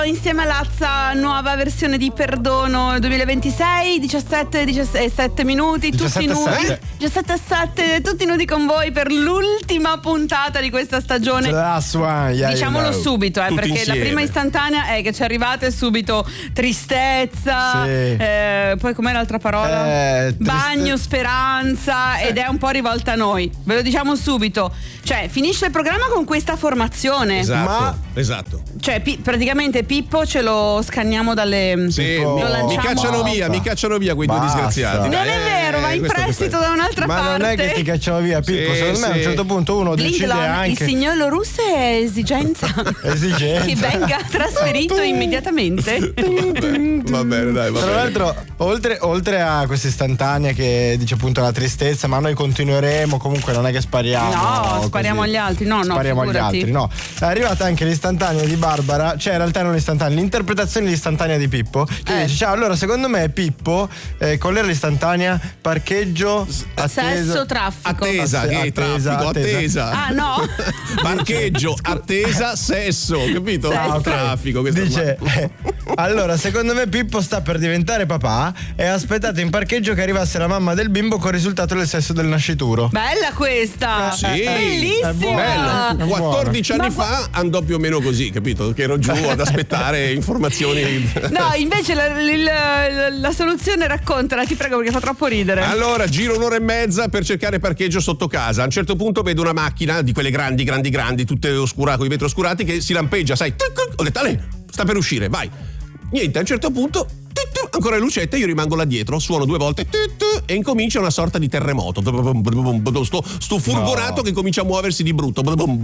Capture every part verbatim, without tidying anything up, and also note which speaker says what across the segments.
Speaker 1: Insieme a Lazza, nuova versione di Perdono duemilaventisei, diciassette, diciassette minuti, tutti nudi, diciassette e sette, tutti nudi con voi per l'ultima puntata di questa stagione.
Speaker 2: One, yeah,
Speaker 1: Diciamolo
Speaker 2: you know.
Speaker 1: subito, eh, perché
Speaker 3: insieme.
Speaker 1: la prima istantanea è che ci arrivate subito tristezza,
Speaker 2: Sì.
Speaker 1: eh, poi com'è l'altra parola?
Speaker 2: Eh, triste-
Speaker 1: Bagno, speranza, ed è un po' rivolta a noi. Ve lo diciamo subito, cioè finisce il programma con questa formazione.
Speaker 3: Esatto,
Speaker 2: Ma-
Speaker 3: esatto.
Speaker 1: Cioè pi- praticamente Pippo ce lo scanniamo dalle...
Speaker 3: Sì,
Speaker 2: Tipo-
Speaker 3: mi,
Speaker 1: lo
Speaker 3: mi
Speaker 1: lanciamo.
Speaker 3: cacciano via,
Speaker 2: Basta.
Speaker 3: mi cacciano via quei due
Speaker 2: Basta.
Speaker 3: disgraziati.
Speaker 1: Non
Speaker 3: dai,
Speaker 1: è vero, va in
Speaker 3: questo-
Speaker 1: prestito
Speaker 3: questo-
Speaker 1: da un'altra
Speaker 2: Ma
Speaker 1: parte.
Speaker 2: non è che ti cacciano via, Pippo.
Speaker 3: Sì,
Speaker 2: Secondo me a un
Speaker 3: sì.
Speaker 2: certo punto uno decide
Speaker 1: Linglon, il
Speaker 2: anche.
Speaker 1: signor Lorusso è esigenza
Speaker 2: Esigenza.
Speaker 1: che venga trasferito immediatamente.
Speaker 3: Vabbè, va bene, dai, va
Speaker 2: Tra
Speaker 3: bene.
Speaker 2: l'altro, oltre, oltre a questa istantanea che dice appunto la tristezza, ma noi continueremo, comunque non è che spariamo.
Speaker 1: No, spariamo
Speaker 2: così.
Speaker 1: agli altri, no, no,
Speaker 2: Spariamo agli
Speaker 1: figurati.
Speaker 2: altri, no. È arrivata anche l'istantanea di Barbara, cioè in realtà non l'istantanea, l'interpretazione dell'istantanea di Pippo, che
Speaker 1: Eh.
Speaker 2: dice, ciao, allora secondo me Pippo, eh, qual era l'istantanea? Parcheggio, attesa.
Speaker 1: Sesso, traffico.
Speaker 3: Attesa, che
Speaker 2: Attesa,
Speaker 3: traffico,
Speaker 2: attesa.
Speaker 3: attesa.
Speaker 1: Ah, no?
Speaker 3: Parcheggio, attesa, sesso, capito?
Speaker 1: Sesso.
Speaker 3: Ah, traffico. questo
Speaker 2: Dice, eh, allora secondo me Pippo sta per diventare papà e ha aspettato in parcheggio che arrivasse la mamma del bimbo con il risultato del sesso del nascituro.
Speaker 1: Bella questa.
Speaker 3: Sì,
Speaker 1: Bellissima.
Speaker 2: è buona.
Speaker 3: Bello.
Speaker 2: È
Speaker 3: quattordici
Speaker 1: buono.
Speaker 3: anni
Speaker 1: Ma
Speaker 3: fa andò più o meno così, capito? Che ero giù ad aspettare informazioni.
Speaker 1: No, invece la, la- la soluzione raccontala, ti prego, perché fa troppo ridere.
Speaker 3: Allora giro un'ora e mezza per cercare parcheggio sotto casa. A un certo punto vedo una macchina di quelle grandi, grandi, grandi, tutte oscurate, con i vetri oscurati, che si lampeggia, sai. Ho detto, Ale, sta per uscire, vai. Niente, a un certo punto ancora le lucette, io rimango là dietro, suono due volte e incomincia una sorta di terremoto. Sto, sto furgonato
Speaker 2: No.
Speaker 3: che comincia a muoversi di brutto. E non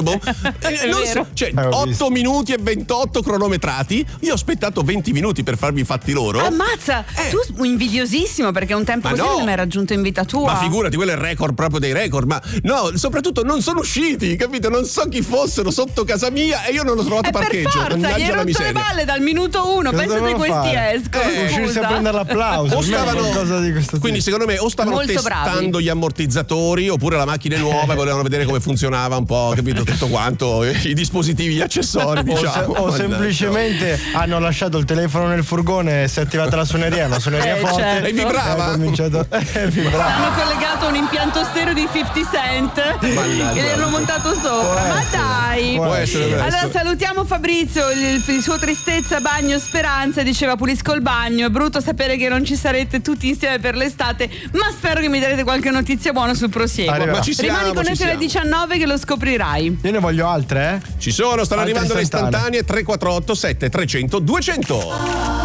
Speaker 1: vero.
Speaker 3: so- cioè,
Speaker 2: Eh, ho
Speaker 3: otto
Speaker 2: visto.
Speaker 3: minuti e ventotto cronometrati. Io ho aspettato venti minuti per farmi i fatti loro.
Speaker 1: Ammazza,
Speaker 3: Eh.
Speaker 1: tu invidiosissimo, perché un tempo
Speaker 3: Ma
Speaker 1: così
Speaker 3: no.
Speaker 1: non hai raggiunto in vita tua.
Speaker 3: Ma figurati, quello è il record proprio dei record. Ma no, soprattutto non sono usciti, capito? Non so chi fossero sotto casa mia e io non ho trovato
Speaker 1: E per
Speaker 3: parcheggio.
Speaker 1: forza, gli
Speaker 3: Mannaggia
Speaker 1: hai
Speaker 3: la
Speaker 1: rotto le
Speaker 3: miseria.
Speaker 1: balle dal minuto uno.
Speaker 2: Cosa
Speaker 1: Pensate
Speaker 2: dovevano
Speaker 1: questi
Speaker 2: fare?
Speaker 1: escono.
Speaker 3: Eh,
Speaker 2: Uscirsi a
Speaker 1: scusa.
Speaker 2: prendere l'applauso,
Speaker 3: O
Speaker 2: almeno
Speaker 3: stavano,
Speaker 2: qualcosa di questo tipo.
Speaker 3: quindi secondo me o stavano
Speaker 1: Molto
Speaker 3: testando
Speaker 1: bravi.
Speaker 3: gli ammortizzatori oppure la macchina è nuova e volevano vedere come funzionava un po', capito, tutto quanto, i dispositivi, gli accessori,
Speaker 2: O, se-
Speaker 3: diciamo.
Speaker 2: o
Speaker 3: Mannaggia.
Speaker 2: semplicemente hanno lasciato il telefono nel furgone e si è attivata la suoneria, una suoneria
Speaker 1: Eh,
Speaker 2: forte.
Speaker 1: certo.
Speaker 3: E vibrava?
Speaker 2: E ha cominciato eh, vibrava.
Speaker 1: Hanno collegato un impianto stereo di cinquanta Cent
Speaker 3: Mannaggia.
Speaker 1: che gli hanno montato sopra.
Speaker 2: Può
Speaker 1: Ma
Speaker 2: essere.
Speaker 1: dai!
Speaker 2: Può
Speaker 3: Può essere questo.
Speaker 1: Allora salutiamo Fabrizio, il, il suo tristezza, bagno, speranza, diceva pulisco il bagno, è brutto sapere che non ci sarete tutti insieme per l'estate, ma spero che mi darete qualche notizia buona sul prosieguo.
Speaker 2: Arriverà.
Speaker 3: Ma ci siamo,
Speaker 1: Rimani con
Speaker 3: ci
Speaker 1: noi fino alle
Speaker 3: siamo.
Speaker 1: diciannove che lo scoprirai.
Speaker 2: Io ne voglio altre, eh?
Speaker 3: Ci sono, stanno
Speaker 2: Altre
Speaker 3: arrivando le
Speaker 2: istantanee.
Speaker 3: istantanee tre quattro otto sette trecento duecento.